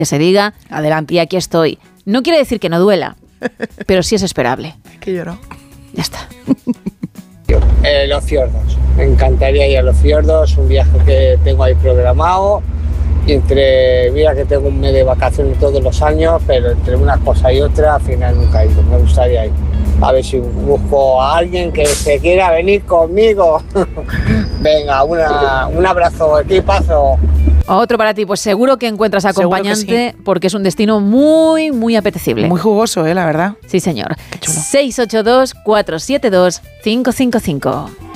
que se diga. Adelante. Y aquí estoy. No quiere decir que no duela, pero sí es esperable. Es que lloro. Ya está. Los fiordos. Me encantaría ir a los fiordos, un viaje que tengo ahí programado. Y mira que tengo un mes de vacaciones todos los años, pero entre una cosa y otra al final nunca he ido. Me gustaría ir. A ver si busco a alguien que se quiera venir conmigo. Venga, un abrazo, equipazo. Otro para ti, pues seguro que encuentras acompañante, Seguro que sí. porque es un destino muy, muy apetecible. Muy jugoso, la verdad. Sí, señor. Qué chulo. 682-472-555.